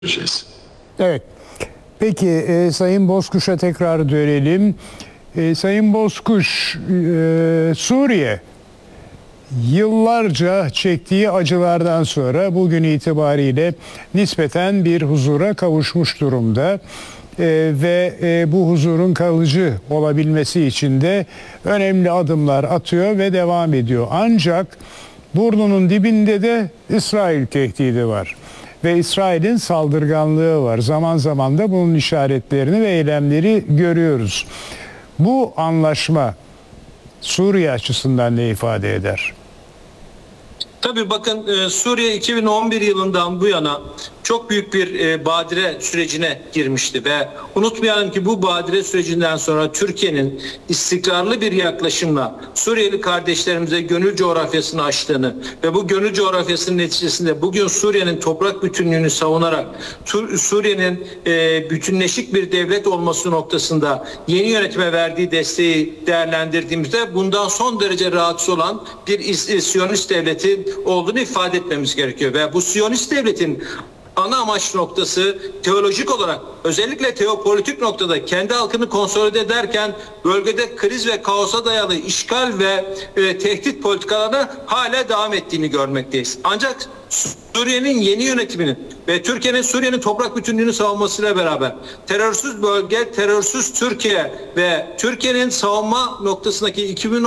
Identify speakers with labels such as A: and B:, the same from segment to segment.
A: göreceğiz.
B: Evet. Peki Sayın Bozkuş'a tekrar dönelim. Sayın Bozkuş, Suriye yıllarca çektiği acılardan sonra bugün itibariyle nispeten bir huzura kavuşmuş durumda. Ve bu huzurun kalıcı olabilmesi için de önemli adımlar atıyor ve devam ediyor. Ancak burnunun dibinde de İsrail tehdidi var. Ve İsrail'in saldırganlığı var. Zaman zaman da bunun işaretlerini ve eylemleri görüyoruz. Bu anlaşma Suriye açısından ne ifade eder?
C: Tabii bakın, Suriye 2011 yılından bu yana çok büyük bir badire sürecine girmişti ve unutmayalım ki bu badire sürecinden sonra Türkiye'nin istikrarlı bir yaklaşımla Suriyeli kardeşlerimize gönül coğrafyasını açtığını ve bu gönül coğrafyasının neticesinde bugün Suriye'nin toprak bütünlüğünü savunarak Suriye'nin bütünleşik bir devlet olması noktasında yeni yönetime verdiği desteği değerlendirdiğimizde bundan son derece rahatsız olan bir Siyonist devleti olduğunu ifade etmemiz gerekiyor ve bu Siyonist devletin ana amaç noktası teolojik olarak, özellikle teopolitik noktada kendi halkını konsolide ederken bölgede kriz ve kaosa dayalı işgal ve tehdit politikalarına hala devam ettiğini görmekteyiz. Ancak Suriye'nin yeni yönetiminin ve Türkiye'nin Suriye'nin toprak bütünlüğünü savunmasıyla beraber terörsüz bölge, terörsüz Türkiye ve Türkiye'nin savunma noktasındaki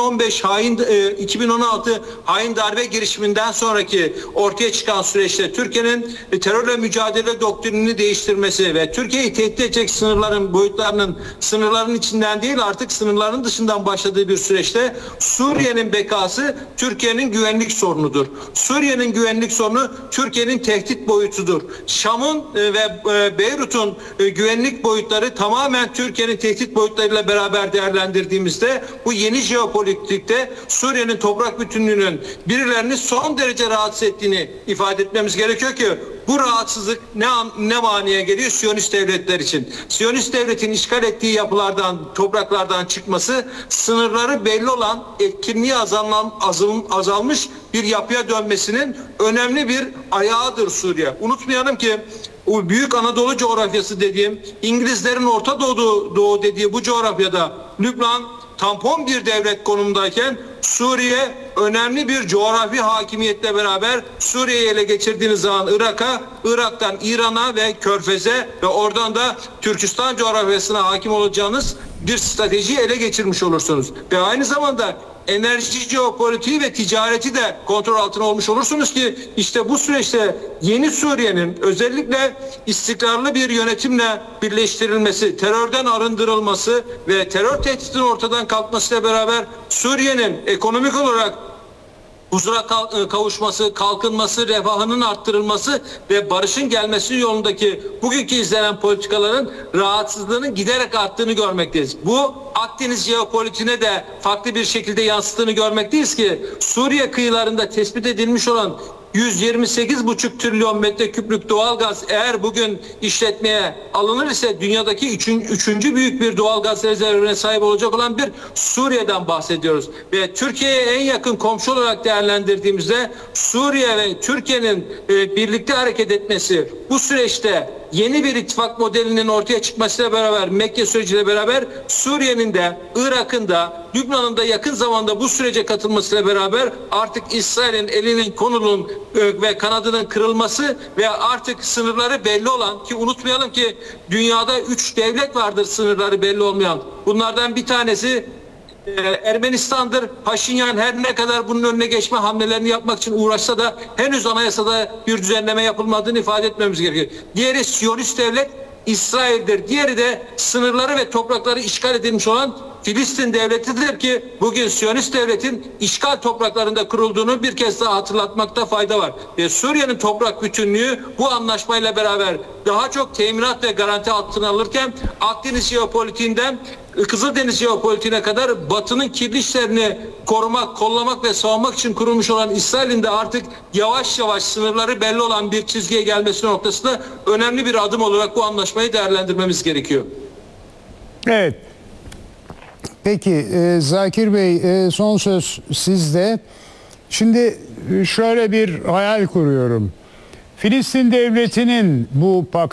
C: 2016 hain darbe girişiminden sonraki ortaya çıkan süreçte Türkiye'nin terörle mücadele doktrinini değiştirmesi ve Türkiye'yi tehdit edecek sınırların içinden değil artık sınırların dışından başladığı bir süreçte Suriye'nin bekası Türkiye'nin güvenlik sorunudur. Suriye'nin güvenlik sorunu Türkiye'nin tehdit boyutudur. Şam'ın ve Beyrut'un güvenlik boyutları tamamen Türkiye'nin tehdit boyutlarıyla beraber değerlendirdiğimizde bu yeni jeopolitikte Suriye'nin toprak bütünlüğünün birilerini son derece rahatsız ettiğini ifade etmemiz gerekiyor ki bu rahatsızlık ne manaya geliyor Siyonist devletler için? Siyonist devletin işgal ettiği yapılardan, topraklardan çıkması, sınırları belli olan, etkinliği azalmış bir yapıya dönmesinin önemli bir ayağıdır Suriye. Unutmayalım ki o büyük Anadolu coğrafyası dediğim, İngilizlerin Orta Doğu dediği bu coğrafyada Lübnan tampon bir devlet konumundayken Suriye önemli bir coğrafi hakimiyetle beraber Suriye'yi ele geçirdiğiniz zaman Irak'a, Irak'tan İran'a ve Körfez'e ve oradan da Türkistan coğrafyasına hakim olacağınız bir stratejiyi ele geçirmiş olursunuz. Ve aynı zamanda enerji jeopolitiği ve ticareti de kontrol altına olmuş olursunuz ki işte bu süreçte yeni Suriye'nin özellikle istikrarlı bir yönetimle birleştirilmesi, terörden arındırılması ve terör tehditinin ortadan kalkmasıyla beraber Suriye'nin ekonomik olarak huzura kavuşması, kalkınması, refahının arttırılması ve barışın gelmesi yolundaki bugünkü izlenen politikaların rahatsızlığının giderek arttığını görmekteyiz. Bu Akdeniz jeopolitiğine de farklı bir şekilde yansıttığını görmekteyiz ki Suriye kıyılarında tespit edilmiş olan 128,5 trilyon metreküplük doğalgaz eğer bugün işletmeye alınır ise dünyadaki üçüncü büyük bir doğalgaz rezervine sahip olacak olan bir Suriye'den bahsediyoruz. Ve Türkiye'ye en yakın komşu olarak değerlendirdiğimizde Suriye ve Türkiye'nin birlikte hareket etmesi bu süreçte yeni bir ittifak modelinin ortaya çıkmasıyla beraber Mekke süreciyle beraber Suriye'nin de Irak'ın da Lübnan'ın da yakın zamanda bu sürece katılmasıyla beraber artık İsrail'in elinin konunun ve kanadının kırılması ve artık sınırları belli olan ki unutmayalım ki dünyada 3 devlet vardır sınırları belli olmayan. Bunlardan bir tanesi Ermenistan'dır. Paşinyan her ne kadar bunun önüne geçme hamlelerini yapmak için uğraşsa da henüz anayasada bir düzenleme yapılmadığını ifade etmemiz gerekiyor. Diğeri Siyonist devlet İsrail'dir. Diğeri de sınırları ve toprakları işgal edilmiş olan Filistin devletidir ki bugün Siyonist devletin işgal topraklarında kurulduğunu bir kez daha hatırlatmakta fayda var. Ve Suriye'nin toprak bütünlüğü bu anlaşmayla beraber daha çok teminat ve garanti altına alırken Akdeniz jeopolitiğinden Kızıldeniz jeopolitiğine kadar Batı'nın kirli işlerini korumak, kollamak ve savunmak için kurulmuş olan İsrail'in de artık yavaş yavaş sınırları belli olan bir çizgiye gelmesi noktasında önemli bir adım olarak bu anlaşmayı değerlendirmemiz gerekiyor.
B: Evet. Peki Zakir Bey, son söz sizde. Şimdi şöyle bir hayal kuruyorum. Filistin devletinin bu